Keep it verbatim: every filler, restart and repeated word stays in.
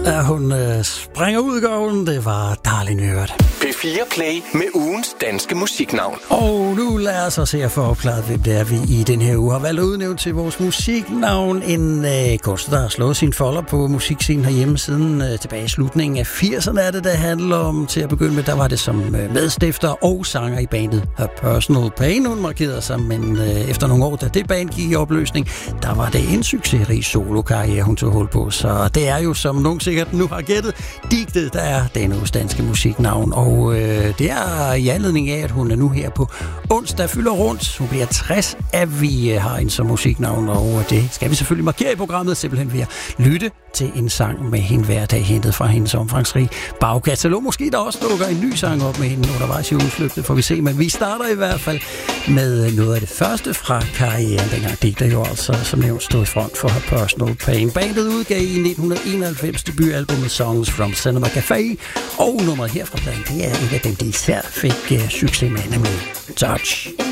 Ja, hun øh, springer ud i gården. Det var Darlene Hørt. P fire Play med ugens danske musiknavn. Og nu lad os se at få opklaret, hvem det er, vi i den her uge har valgt at udnævne til vores musiknavn. En øh, kunstner, der har slået sin folder på musikscenen herhjemme siden øh, tilbage i slutningen af firserne er det, der handler om. Til at begynde med, der var det som øh, medstifter og sanger i bandet Her Personal Pain. Hun markerede sig, men øh, efter nogle år, da det band gik i opløsning, der var det en succesrig solokarriere, hun tog hul på. Så det er jo, som nogen sikkert nu har gættet, digtet, der er denne uges danske musiknavn. Og øh, det er i anledning af, at hun er nu her på onsdag fylder rundt. Hun bliver tres, at vi øh, har en som musiknavn, og det skal vi selvfølgelig markere i programmet, simpelthen ved at lytte til en sang med hende hver dag, hentet fra hendes omfangsrige bagkatalog. Måske der også dukker en ny sang op med hende undervejs i ugens løb, det får vi se, men vi starter i hvert fald med noget af det første fra karrieren. Dengang digter jo altså, som nævnt, stod i front for Her Personal Pain. Bandet udgav i nitten enoghalvfems debutalbummet Songs from Cinema Café, og nummeret her fra pladen, det er et af dem, de især fik uh, succes med, nemlig Touch.